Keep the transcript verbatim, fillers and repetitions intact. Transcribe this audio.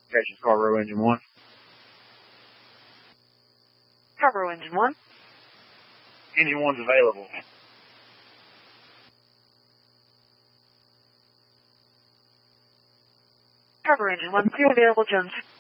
Station Cargo Engine one. Cargo Engine one. Engine one's available. Cargo Engine one, two available, Jones.